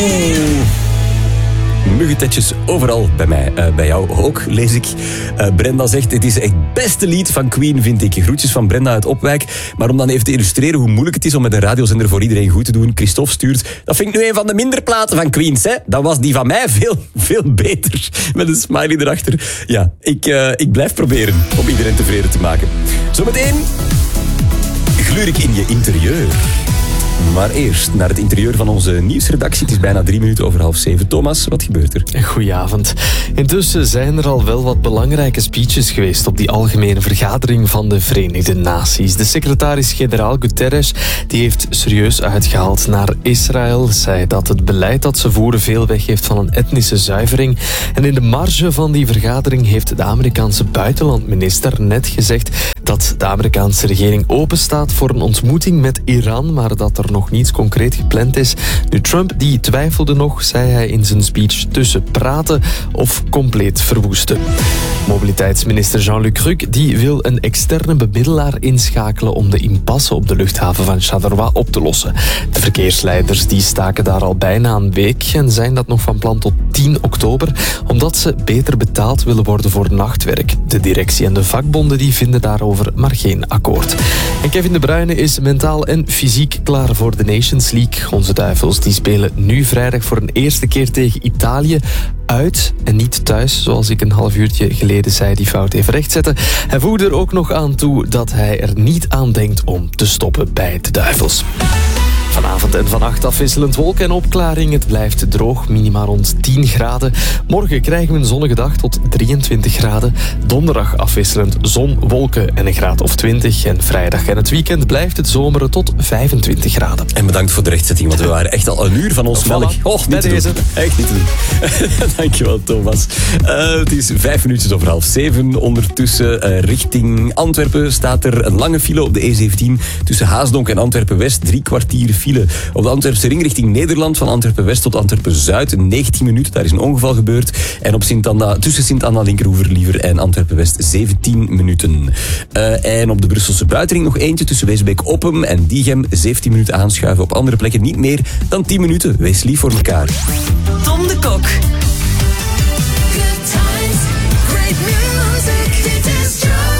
Muggentetjes overal bij mij. Bij jou ook, lees ik. Brenda zegt, het is echt het beste lied van Queen, vind ik. Groetjes van Brenda uit Opwijk. Maar om dan even te illustreren hoe moeilijk het is om met een radiozender voor iedereen goed te doen, Christophe stuurt, dat vind ik nu een van de minder platen van Queens, hè. Dat was die van mij veel beter. Met een smiley erachter. Ja, ik blijf proberen om iedereen tevreden te maken. Zometeen gluur ik in je interieur. Maar eerst naar het interieur van onze nieuwsredactie. Het is bijna 7:03. Thomas, wat gebeurt er? Goedenavond. Intussen zijn er al wel wat belangrijke speeches geweest op die algemene vergadering van de Verenigde Naties. De secretaris-generaal Guterres die heeft serieus uitgehaald naar Israël. Zei dat het beleid dat ze voeren veel weggeeft van een etnische zuivering. En in de marge van die vergadering heeft de Amerikaanse buitenlandminister net gezegd dat de Amerikaanse regering openstaat voor een ontmoeting met Iran, maar dat er nog niets concreet gepland is. Nu, Trump die twijfelde nog, zei hij in zijn speech, tussen praten of compleet verwoesten. Mobiliteitsminister Jean-Luc Ruck die wil een externe bemiddelaar inschakelen om de impasse op de luchthaven van Charleroi op te lossen. De verkeersleiders die staken daar al bijna een week en zijn dat nog van plan tot 10 oktober, omdat ze beter betaald willen worden voor nachtwerk. De directie en de vakbonden die vinden daarover maar geen akkoord. En Kevin De Bruyne is mentaal en fysiek klaar voor de Nations League. Onze duivels die spelen nu vrijdag voor een eerste keer tegen Italië uit en niet thuis, zoals ik een half uurtje geleden zei, die fout even rechtzetten. Hij voegde er ook nog aan toe dat hij er niet aan denkt om te stoppen bij de duivels. Vanavond en vannacht afwisselend wolken en opklaring. Het blijft droog, minima rond 10 graden. Morgen krijgen we een zonnige dag tot 23 graden. Donderdag afwisselend zon, wolken en een graad of 20. En vrijdag en het weekend blijft het zomeren tot 25 graden. En bedankt voor de rechtzetting, want we waren echt al een uur van ons melk. Oh, niet deze. Echt niet te doen. Dankjewel, Thomas. Het is 7:05. Ondertussen richting Antwerpen staat er een lange file op de E17 tussen Haasdonk en Antwerpen-West. 3 kwartier file. Op de Antwerpse ring richting Nederland van Antwerpen-West tot Antwerpen-Zuid 19 minuten. Daar is een ongeval gebeurd. En op tussen Sint-Anna linkeroever liever en Antwerpen-West 17 minuten. En op de Brusselse buitenring nog eentje tussen Weesbeek-Oppem en Diegem 17 minuten aanschuiven. Op andere plekken niet meer dan 10 minuten. Wees lief voor elkaar. Tom de Kok. Good times, great music, dit is Joe.